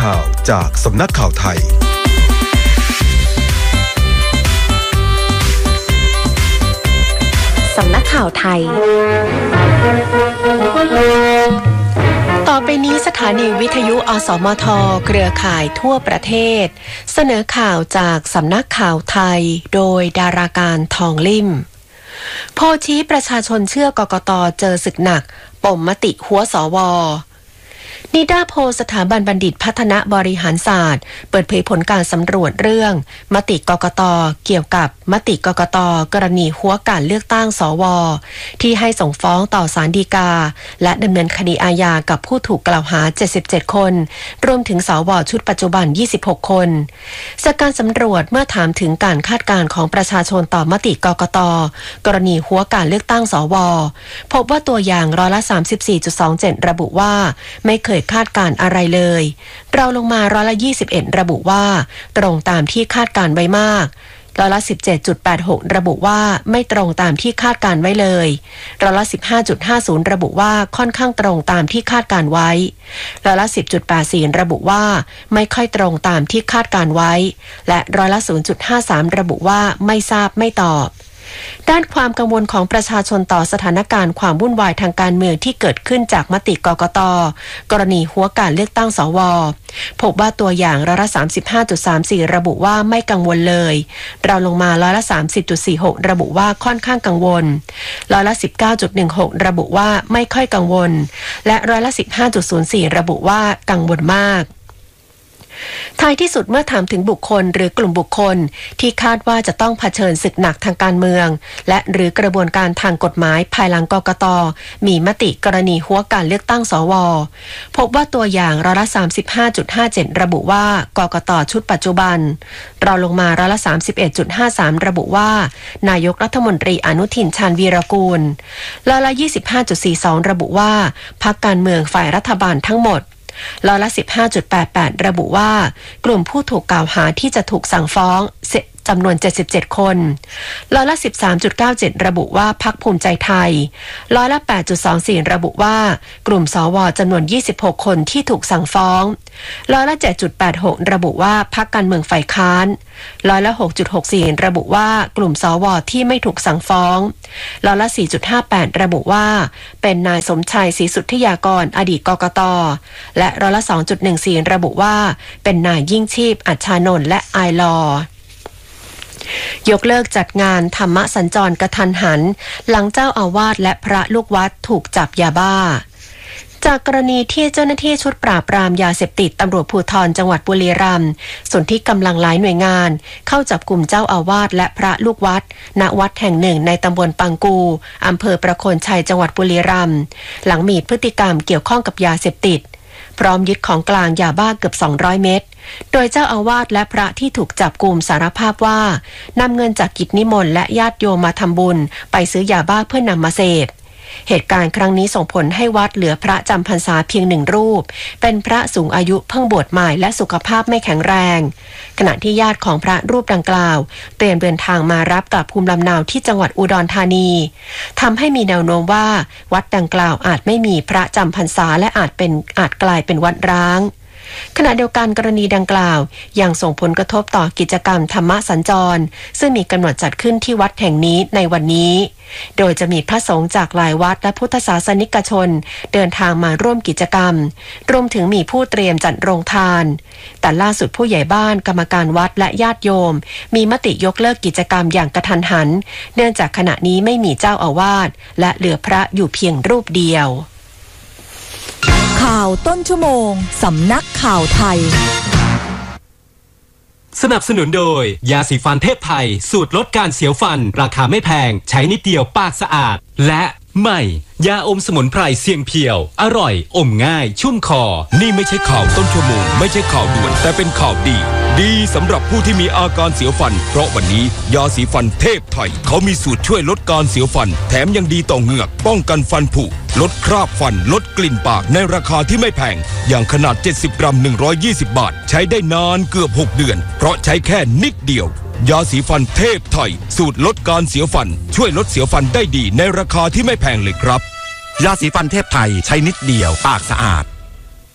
ข่าวจากสำนักข่าวไทยสำนักข่าวไทยต่อไปนี้สถานีวิทยุอสมทเครือข่ายทั่วประเทศเสนอข่าวจากสำนักข่าวไทยโดยดาราการทองลิ่มโพชี้ประชาชนเชื่อกกต.เจอศึกหนักปมมติหัวสว.นิดาโพสถาบันบัณฑิตพัฒนาบริหารศาสตร์เปิดเผยผลการสำรวจเรื่องมติกกต.เกี่ยวกับมติกกต.กรณีหัวการเลือกตั้งสว.ที่ให้ส่งฟ้องต่อศาลฎีกาและดำเนินคดีอาญากับผู้ถูกกล่าวหา77คนรวมถึงสว.ชุดปัจจุบัน26คนจากการสำรวจเมื่อถามถึงการคาดการณ์ของประชาชนต่อมติกกต.กรณีหัวการเลือกตั้งสว.พบว่าตัวอย่าง34.27%ระบุว่าไม่เคยคาดการณ์อะไรเลยเราลงมา21%ระบุว่าตรงตามที่คาดการณ์ไว้มาก17.86% ระบุว่าไม่ตรงตามที่คาดการณ์ไว้เลย15.50% ระบุว่าค่อนข้างตรงตามที่คาดการณ์ไว้10.84% ระบุว่าไม่ค่อยตรงตามที่คาดการณ์ไว้และ0.53% ระบุว่าไม่ทราบไม่ตอบด้านความกังวลของประชาชนต่อสถานการณ์ความวุ่นวายทางการเมืองที่เกิดขึ้นจากมติกกต.กรณีหัวการเลือกตั้งสว.พบว่าตัวอย่าง35.34% ระบุว่าไม่กังวลเลยเราลงมา30.46% ระบุว่าค่อนข้างกังวล19.16% ระบุว่าไม่ค่อยกังวลและ15.04% ระบุว่ากังวลมากท้ายที่สุดเมื่อถามถึงบุคคลหรือกลุ่มบุคคลที่คาดว่าจะต้องเผชิญศึกหนักทางการเมืองและหรือกระบวนการทางกฎหมายภายหลังกกต.มีมติกรณีหัวการเลือกตั้งสว.พบว่าตัวอย่าง35.57% ระบุว่ากกต.ชุดปัจจุบันเราลงมา31.53% ระบุว่านายกรัฐมนตรีอนุทินชาญวีรกูล25.42% ระบุว่าพรรคการเมืองฝ่ายรัฐบาลทั้งหมด15.88% ระบุว่ากลุ่มผู้ถูกกล่าวหาที่จะถูกสั่งฟ้องจำนวน77คน13.97% ระบุว่าพรรคภูมิใจไทย8.24% ระบุว่ากลุ่มสว.จำนวน26คนที่ถูกสั่งฟ้อง7.86% ระบุว่าพรรคการเมืองฝ่ายค้าน6.64% ระบุว่ากลุ่มสว.ที่ไม่ถูกสั่งฟ้อง4.58% ระบุว่าเป็นนายสมชัยศรีสุทธิยากรอดีตกกต.และ2.14% ระบุว่าเป็นนายยิ่งชีพอัชชานนท์และไอลอยกเลิกจัดงานธรรมสัญจรกทันหันหลังเจ้าอาวาสและพระลูกวัดถูกจับยาบ้าจากกรณีที่เจ้าหน้าที่ชุดปราบปรามยาเสพติดตำรวจภูธรจังหวัดบุรีรัมย์ส่วนที่กำลังหลายหน่วยงานเข้าจับกลุ่มเจ้าอาวาสและพระลูกวัดณวัดแห่งหนึ่งในตำบลปังกูอำเภอประโคนชัยจังหวัดบุรีรัมย์หลังมีพฤติกรรมเกี่ยวข้องกับยาเสพติดพร้อมยึดของกลางยาบ้าเกือบ200เม็ดโดยเจ้าอาวาสและพระที่ถูกจับกุมสารภาพว่านำเงินจากกิจนิมนต์และญาติโยมมาทำบุญไปซื้อยาบ้าเพื่อนำมาเสพเหตุการณ์ครั้งนี้ส่งผลให้วัดเหลือพระจำพรรษาเพียง1รูปเป็นพระสูงอายุเพิ่งบวชใหม่และสุขภาพไม่แข็งแรงขณะที่ญาติของพระรูปดังกล่าวเตรียมเดินทางมารับกลับภูมิลำเนาที่จังหวัดอุดรธานีทำให้มีแนวโน้มว่าวัดดังกล่าวอาจไม่มีพระจำพรรษาและอาจกลายเป็นวัดร้างขณะเดียวกันกรณีดังกล่าวยังส่งผลกระทบต่อกิจกรรมธรรมสัญจรซึ่งมีกำหนดจัดขึ้นที่วัดแห่งนี้ในวันนี้โดยจะมีพระสงฆ์จากหลายวัดและพุทธศาสนิกชนเดินทางมาร่วมกิจกรรมรวมถึงมีผู้เตรียมจัดโรงทานแต่ล่าสุดผู้ใหญ่บ้านกรรมการวัดและญาติโยมมีมติยกเลิกกิจกรรมอย่างกระทันหันเนื่องจากขณะนี้ไม่มีเจ้าอาวาสและเหลือพระอยู่เพียงรูปเดียวข่าวต้นชั่วโมงสำนักข่าวไทยสนับสนุนโดยยาสีฟันเทพไทยสูตรลดการเสียวฟันราคาไม่แพงใช้นิดเดียวปากสะอาดและใหม่ยาอมสมุนไพรเสียงเพียวอร่อยอมง่ายชุ่มคอนี่ไม่ใช่ข่าวต้นชั่วโมงไม่ใช่ข่าวด่วนแต่เป็นข่าวดีสำหรับผู้ที่มีอาการเสียวฟันเพราะวันนี้ยาสีฟันเทพไทยเขามีสูตรช่วยลดการเสียวฟันแถมยังดีต่อเหงือกป้องกันฟันผุลดคราบฟันลดกลิ่นปากในราคาที่ไม่แพงอย่างขนาด70 กรัม120 บาทใช้ได้นานเกือบ6 เดือนเพราะใช้แค่นิดเดียวยาสีฟันเทพไทยสูตรลดการเสียวฟันช่วยลดเสียวฟันได้ดีในราคาที่ไม่แพงเลยครับยาสีฟันเทพไทยใช้นิดเดียวปากสะอาด